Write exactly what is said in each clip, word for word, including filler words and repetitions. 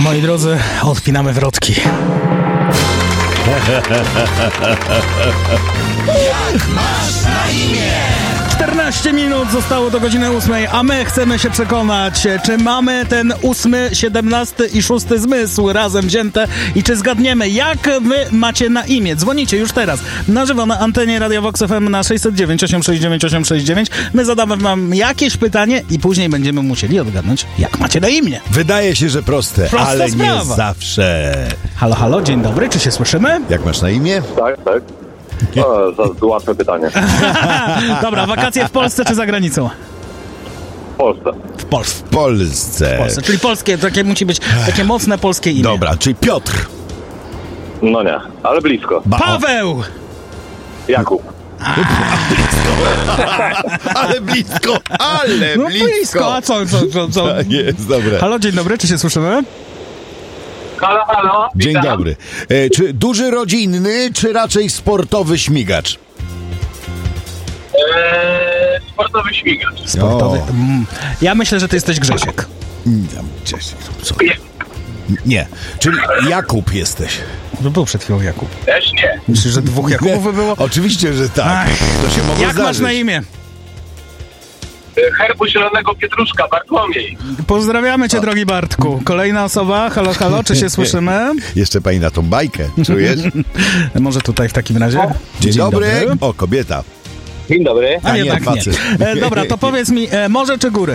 Moi drodzy, odpinamy wrotki. Jak masz na imię? czternaście minut zostało do godziny ósmej, a my chcemy się przekonać, czy mamy ten ósmy, siedemnasty i szósty zmysł razem wzięte i czy zgadniemy, jak wy macie na imię. Dzwonicie już teraz na żywo na antenie Radia Vox F M na sześćset dziewięć, osiemset sześćdziesiąt dziewięć, osiemset sześćdziesiąt dziewięć. My zadamy wam jakieś pytanie i później będziemy musieli odgadnąć, jak macie na imię. Wydaje się, że proste, Prosta ale sprawa. nie zawsze. Halo, halo, dzień dobry, czy się słyszymy? Jak masz na imię? Tak, tak. O, za, za łatwe pytanie. Dobra, wakacje w Polsce czy za granicą? W Polsce. W Polsce. W Polsce. W Polsce, czyli polskie, takie musi być takie mocne polskie imię. Dobra, czyli Piotr. No nie, ale blisko. Ba- Paweł! Jakub. Ale blisko, ale No blisko. blisko, a co, co, co, co? Tak jest, dobra. Halo, dzień dobry, czy się słyszymy? Halo, halo. Dzień dobry. E, czy duży rodzinny, czy raczej sportowy śmigacz? Eee, sportowy śmigacz. Sportowy. O. Mm. Ja myślę, że ty jesteś Grzesiek. Mm, Grzesiek, co? Nie, czyli Jakub jesteś. Był przed chwilą Jakub. Też nie. Myślisz, że dwóch Jakubów by było? Oczywiście, że tak. Ach. To się mogło Jak zdarzyć. masz na imię? Herbu Zielonego Pietruszka, Bartłomiej. Pozdrawiamy cię, drogi Bartku. Kolejna osoba. Halo, halo, czy się słyszymy? Jeszcze pani na tą bajkę, czujesz? Może tutaj w takim razie. Dzień, dobry. O, kobieta. Dzień dobry. A A nie, jednak nie. facet. E, dobra, to powiedz mi, e, morze czy góry?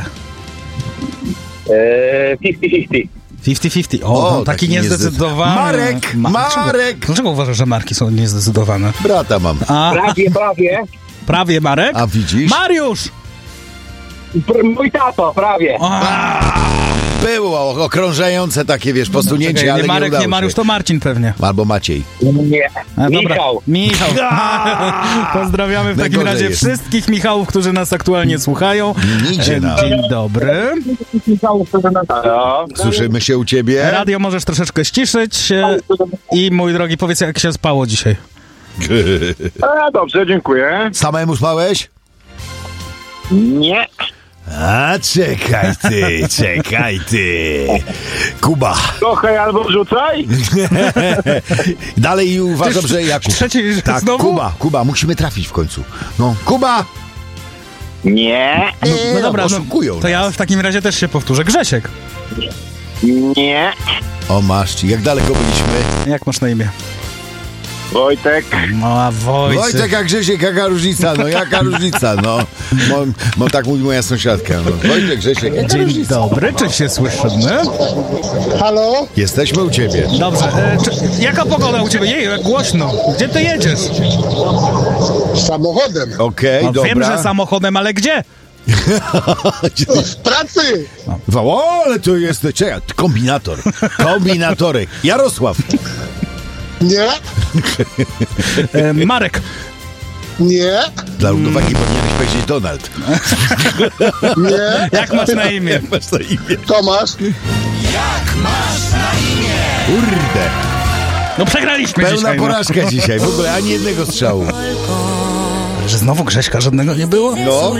Eee, pięćdziesiąt pięćdziesiąt. pięćdziesiąt pięćdziesiąt. O, O, no, taki taki niezdecydowany. Marek, Marek. Dlaczego, dlaczego uważasz, że marki są niezdecydowane? Brata mam. A, Prawie, prawie. prawie Marek? A widzisz? Mariusz! Mój tato, prawie. Było okrążające takie, wiesz, posunięcie, Czekaj, ale nie nie Marek, udało nie Mariusz, się. to Marcin pewnie. Albo Maciej. Nie. A, dobra. Michał. Michał. Pozdrawiamy w takim Najgorzej razie jest. wszystkich Michałów, którzy nas aktualnie słuchają. Nie idzie E, nam. Dzień dobry. Halo. Słyszymy się u ciebie? Radio możesz troszeczkę ściszyć. e, I mój drogi, powiedz, jak się spało dzisiaj. A, dobrze, dziękuję. Samemu spałeś? Nie. A czekaj ty, czekaj ty. Kuba. Trochę albo rzucaj. Dalej uważam, Ty że Jakub. trzeci że Tak, znowu? Kuba, Kuba, musimy trafić w końcu. No, Kuba! Nie. No, Nie, no dobra, no, oszukują to ja nas. w takim razie też się powtórzę. Grzesiek. Nie. O, masz ci, jak daleko byliśmy? Jak masz na imię? Wojtek. Mała Wojciech. Wojtek, jak Grzesiek, jaka różnica, no jaka różnica, no. Mo, mo, tak mówi moja sąsiadka, no. Wojtek, Grzesiek, jaka Dzień różnica? dobry, czy się słyszymy? Halo? Jesteśmy u ciebie. Dobrze, e, czy, jaka pogoda u ciebie? Jej, jak głośno. Gdzie ty jedziesz? Samochodem. Okej, No, dobra. wiem, że samochodem, ale gdzie? W pracy. O, ale to jest, czekaj, kombinator. Kombinatorek. Jarosław. Nie? E, Marek. Nie? Dla równowagi powinieneś powiedzieć Donald. Nie? Jak masz na imię? Masz na imię. Tomasz? Jak masz na imię? Kurde. No przegraliśmy Pełna dzisiaj. porażka dzisiaj. W ogóle ani jednego strzału. No. Że znowu Grześka żadnego nie było? No.